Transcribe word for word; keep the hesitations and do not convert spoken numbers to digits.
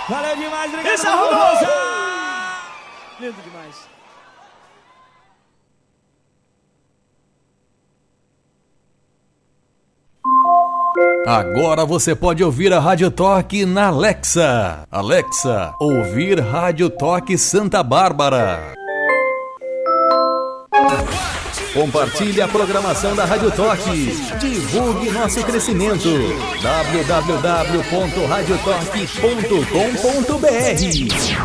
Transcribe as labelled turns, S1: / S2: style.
S1: Valeu demais, obrigado.
S2: Isso, arrumou!
S1: Lindo demais.
S3: Agora você pode ouvir a Rádio Toque na Alexa. Alexa, ouvir Rádio Toque Santa Bárbara. Compartilhe a programação da Rádio Toque. Divulgue nosso crescimento. w w w ponto rádio toque ponto com ponto b r